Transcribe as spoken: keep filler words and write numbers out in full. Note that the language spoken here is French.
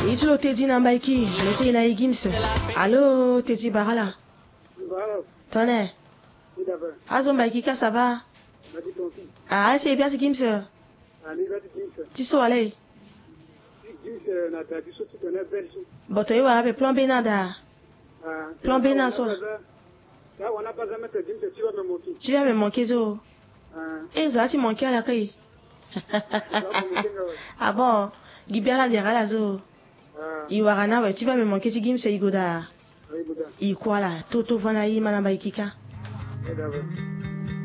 Itlo Teddy Nambaiki, Monsieur Inaï Gims. Allô, Teddy Barala. Tonne. Azombaiki, ça va? Ah, c'est bien, c'est Gims. Tu sais, allez. Bon, tu vas avec plan B nada. Plan B nada. Tu vas me manquer, zo. Eh, zo, tu manques à la caille. Ah bon, Gibiala dira la zo. Iwarana, ouais, tu vas me manquer si Gims et Igoda. Ikwala, Toto Vanaï, Manambaikika.